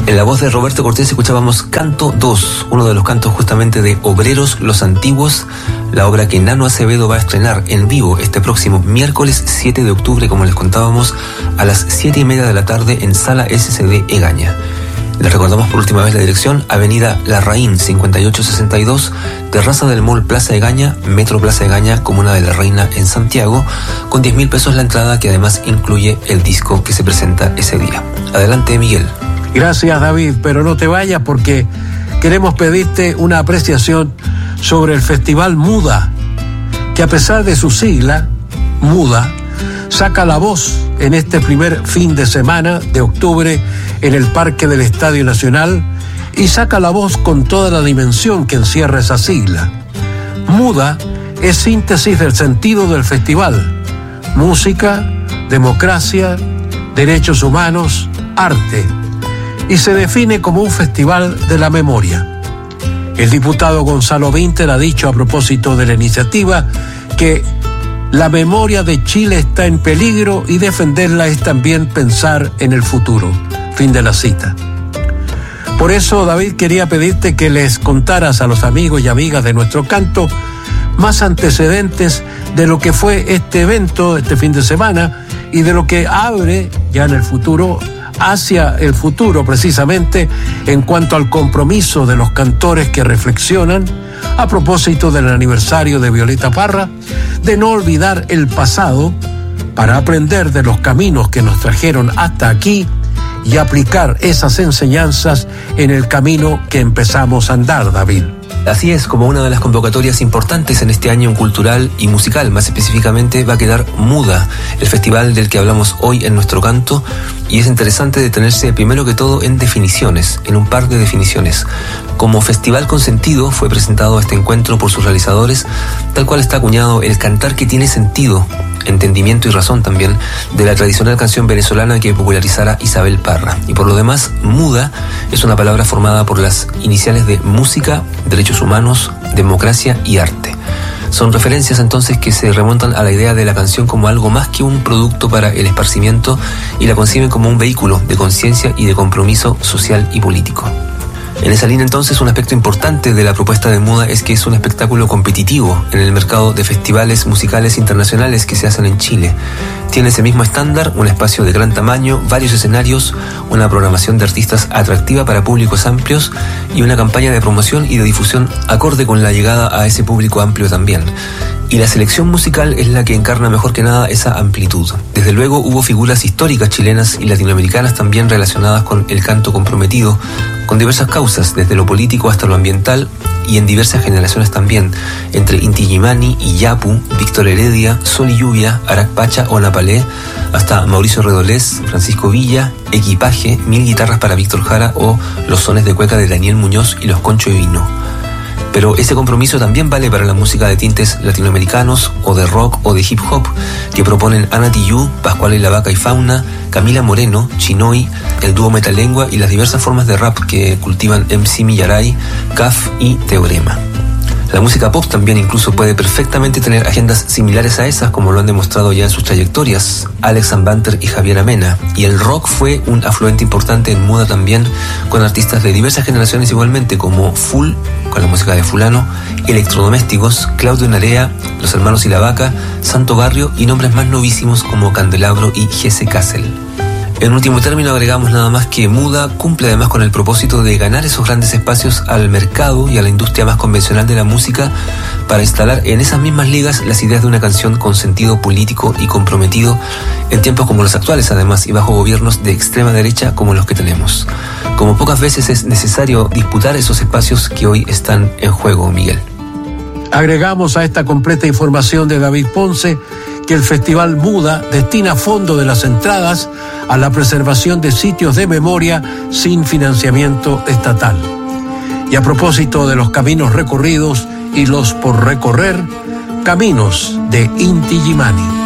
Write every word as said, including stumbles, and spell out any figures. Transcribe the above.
En la voz de Roberto Cortés escuchábamos Canto dos, uno de los cantos justamente de Obreros Los Antiguos, la obra que Nano Acevedo va a estrenar en vivo este próximo miércoles siete de octubre, como les contábamos, a las siete y media de la tarde en Sala S C D Egaña. Les recordamos por última vez la dirección: Avenida Larraín cincuenta y ocho sesenta y dos, terraza del Mall Plaza Egaña, Metro Plaza Egaña, Comuna de la Reina en Santiago, con diez mil pesos la entrada, que además incluye el disco que se presenta ese día. Adelante, Miguel. Gracias, David, pero no te vayas porque queremos pedirte una apreciación sobre el Festival Muda, que a pesar de su sigla, Muda, saca la voz en este primer fin de semana de octubre en el Parque del Estadio Nacional, y saca la voz con toda la dimensión que encierra esa sigla. Muda es síntesis del sentido del festival: música, democracia, derechos humanos, arte, y se define como un festival de la memoria. El diputado Gonzalo Vinter ha dicho a propósito de la iniciativa que la memoria de Chile está en peligro y defenderla es también pensar en el futuro. Fin de la cita. Por eso, David, quería pedirte que les contaras a los amigos y amigas de nuestro canto más antecedentes de lo que fue este evento, este fin de semana, y de lo que abre ya en el futuro, hacia el futuro precisamente, en cuanto al compromiso de los cantores que reflexionan a propósito del aniversario de Violeta Parra, de no olvidar el pasado para aprender de los caminos que nos trajeron hasta aquí y aplicar esas enseñanzas en el camino que empezamos a andar, David. Así es, como una de las convocatorias importantes en este año cultural y musical, más específicamente, va a quedar Muda, el festival del que hablamos hoy en nuestro canto, y es interesante detenerse primero que todo en definiciones, en un par de definiciones. Como festival con sentido fue presentado este encuentro por sus realizadores, tal cual está acuñado el cantar que tiene sentido, entendimiento y razón también, de la tradicional canción venezolana que popularizara Isabel Parra. Y por lo demás, Muda es una palabra formada por las iniciales de música, derechos humanos, democracia y arte. Son referencias entonces que se remontan a la idea de la canción como algo más que un producto para el esparcimiento, y la conciben como un vehículo de conciencia y de compromiso social y político. En esa línea, entonces, un aspecto importante de la propuesta de Muda es que es un espectáculo competitivo en el mercado de festivales musicales internacionales que se hacen en Chile. Tiene ese mismo estándar, un espacio de gran tamaño, varios escenarios, una programación de artistas atractiva para públicos amplios y una campaña de promoción y de difusión acorde con la llegada a ese público amplio también. Y la selección musical es la que encarna mejor que nada esa amplitud. Desde luego hubo figuras históricas chilenas y latinoamericanas también relacionadas con el canto comprometido, con diversas causas, desde lo político hasta lo ambiental, y en diversas generaciones también, entre Inti Illimani y Yapu, Víctor Heredia, Sol y Lluvia, Arac Pacha o Napalé, hasta Mauricio Redolés, Francisco Villa, Equipaje, Mil Guitarras para Víctor Jara o Los Sones de Cueca de Daniel Muñoz y Los Concho de Vino. Pero ese compromiso también vale para la música de tintes latinoamericanos o de rock o de hip hop que proponen Ana Tijoux, Pascual y la Vaca y Fauna, Camila Moreno, Chinoy, el dúo Metalengua y las diversas formas de rap que cultivan M C Millaray, Caf y Teorema. La música pop también incluso puede perfectamente tener agendas similares a esas, como lo han demostrado ya en sus trayectorias Alex Banter y Javier Amena. Y el rock fue un afluente importante en Muda también, con artistas de diversas generaciones igualmente, como Full, con la música de Fulano, Electrodomésticos, Claudio Narea, Los Hermanos y la Vaca, Santo Barrio y nombres más novísimos como Candelabro y Jesse Kassel. En último término, agregamos nada más que Muda cumple además con el propósito de ganar esos grandes espacios al mercado y a la industria más convencional de la música para instalar en esas mismas ligas las ideas de una canción con sentido político y comprometido en tiempos como los actuales, además, y bajo gobiernos de extrema derecha como los que tenemos. Como pocas veces es necesario disputar esos espacios que hoy están en juego, Miguel. Agregamos a esta completa información de David Ponce que el Festival Muda destina fondo de las entradas a la preservación de sitios de memoria sin financiamiento estatal. Y a propósito de los caminos recorridos y los por recorrer, caminos de Inti Illimani.